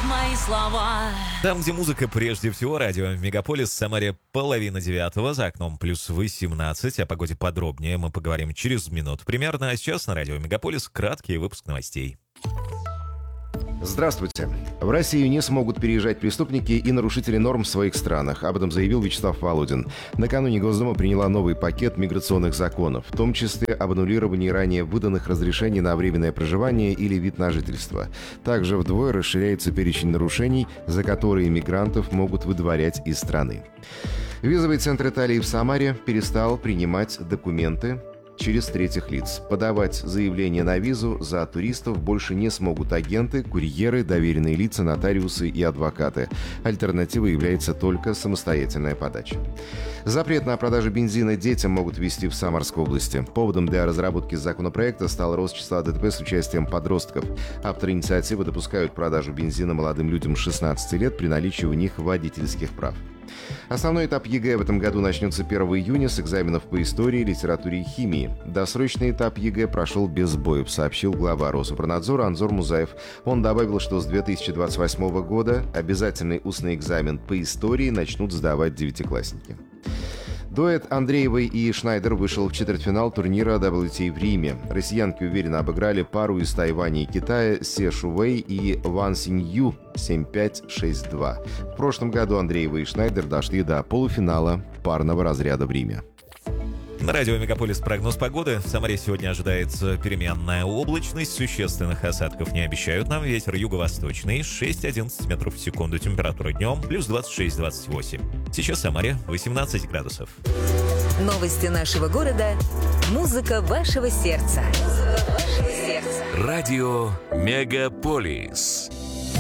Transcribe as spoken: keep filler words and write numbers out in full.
мои слова. Там, где музыка прежде всего, радио Мегаполис, в Самаре половина девятого, за окном плюс восемнадцать. О погоде подробнее мы поговорим через минуту примерно. А сейчас на радио Мегаполис краткий выпуск новостей. Здравствуйте. В Россию не смогут переезжать преступники и нарушители норм в своих странах. Об этом заявил Вячеслав Володин. Накануне Госдума приняла новый пакет миграционных законов, в том числе об аннулировании ранее выданных разрешений на временное проживание или вид на жительство. Также вдвое расширяется перечень нарушений, за которые мигрантов могут выдворять из страны. Визовый центр Италии в Самаре перестал принимать документы через третьих лиц. Подавать заявление на визу за туристов больше не смогут агенты, курьеры, доверенные лица, нотариусы и адвокаты. Альтернативой является только самостоятельная подача. Запрет на продажу бензина детям могут ввести в Самарской области. Поводом для разработки законопроекта стал рост числа ДТП с участием подростков. Авторы инициативы допускают продажу бензина молодым людям шестнадцати лет при наличии у них водительских прав. Основной этап ЕГЭ в этом году начнется первого июня с экзаменов по истории, литературе и химии. Досрочный этап ЕГЭ прошел без сбоев, сообщил глава Рособорнадзора Анзор Музаев. Он добавил, что с две тысячи двадцать восьмого года обязательный устный экзамен по истории начнут сдавать девятиклассники. Дуэт Андреевой и Шнайдер вышел в четвертьфинал турнира дабл ю ти эй в Риме. Россиянки уверенно обыграли пару из Тайваня и Китая Се Шувей и Ван Синью семь пять шесть два. В прошлом году Андреева и Шнайдер дошли до полуфинала парного разряда в Риме. На радио Мегаполис прогноз погоды. В Самаре сегодня ожидается переменная облачность. Существенных осадков не обещают нам. Ветер юго-восточный шесть-одиннадцать метров в секунду. Температура днем плюс двадцать шесть - двадцать восемь. Сейчас в Самаре восемнадцать градусов. Новости нашего города. Музыка вашего сердца. Музыка вашего сердца. Радио Мегаполис.